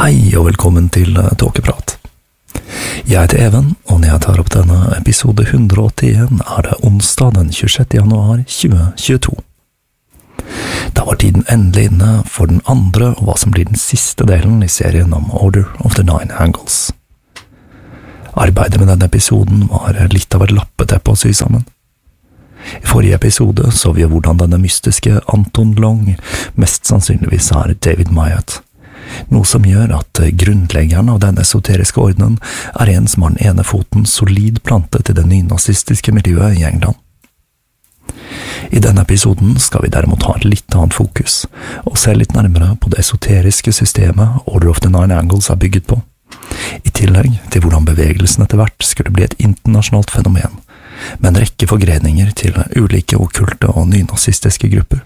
Hei og velkommen til Tåkeprat. Jeg heter Even, og når jeg tar opp denne episode 181 det onsdag den 26. januar 2022. Da var tiden endelig inne for den andre og hva som blir den siste delen i serien om Order of the Nine Angles. Arbeidet med denne episoden var litt av et lappeteppe å sy sammen. I forrige episode så vi hvordan denne mystiske Anton Long mest sannsynligvis David Mayotte, noe som gjør at grunnleggeren av denne esoteriske ordenen en som har den ene foten solid plantet i det nynazistiske miljøet i England. I denne episoden skal vi derimot ha et litt annet fokus, og se litt nærmere på det esoteriske systemet Order of the Nine Angles bygget på, i tillegg til hvordan bevegelsen etter hvert skulle bli et internasjonalt fenomen, med en rekke forgreninger til ulike okkulte og nynazistiske grupper.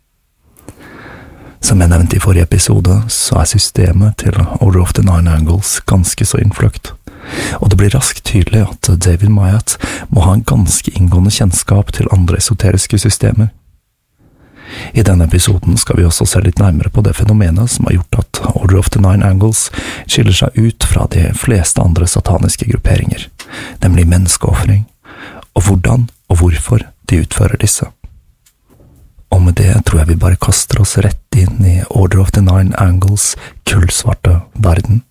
Som jeg nevnte i forrige episode, så systemet til Order of the Nine Angles ganske så innfløkt, og det blir raskt tydelig at David Mayotte må ha en ganske inngående kjennskap til andre esoteriske systemer. I denne episoden skal vi også se litt nærmere på det fenomenet som har gjort at Order of the Nine Angles skiller seg ut fra de fleste andre sataniske grupperinger, nemlig menneskeoffring, og hvordan og hvorfor de utfører disse. Og med det tror jeg vi bare kaster oss rett inn i Order of the Nine Angles kullsvarte verden.